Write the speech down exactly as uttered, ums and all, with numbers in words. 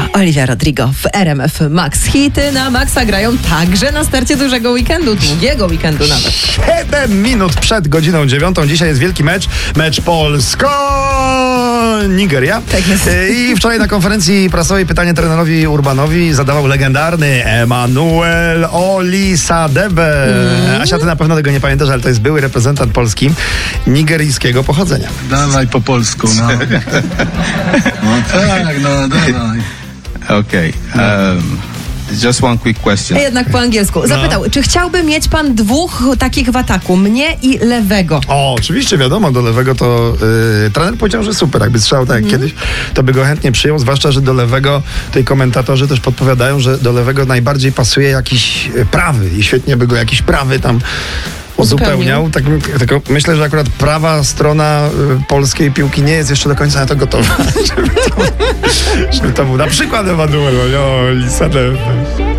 Olivia Rodrigo w R M F Max. Hity na Maxa grają także na starcie dużego weekendu, długiego weekendu nawet. Siedem minut przed godziną dziewiątą. Dzisiaj jest wielki mecz. Mecz Polsko-Nigeria. Tak jest. I wczoraj na konferencji prasowej pytanie trenerowi Urbanowi zadawał legendarny Emanuel Olisadebe. Mm. Asia, ty na pewno tego nie pamiętasz, ale to jest były reprezentant Polski nigeryjskiego pochodzenia. Dawaj po polsku, no. No tak, no dawaj. Okay. Um, just one quick question. Jednak po angielsku. Zapytał, no. czy chciałby mieć pan dwóch takich w ataku? Mnie i lewego. O, oczywiście, wiadomo, do lewego to yy, trener powiedział, że super, jakby strzał tak jak mm. kiedyś, to by go chętnie przyjął, zwłaszcza, że do lewego, tutaj komentatorzy też podpowiadają, że do lewego najbardziej pasuje jakiś prawy i świetnie by go jakiś prawy tam uzupełniał. Tak, tak, myślę, że akurat prawa strona y, polskiej piłki nie jest jeszcze do końca na to gotowa. żeby, to, żeby to był na przykład Emanuel Olisadebe.